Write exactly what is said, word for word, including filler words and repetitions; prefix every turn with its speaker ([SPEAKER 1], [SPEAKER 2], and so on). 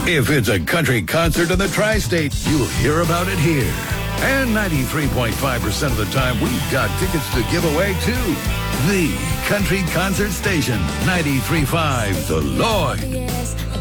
[SPEAKER 1] If it's a country concert in the tri-state, you'll hear about it here. And ninety-three point five percent of the time, we've got tickets to give away, too. The Country Concert Station, ninety-three point five, The Lloyd.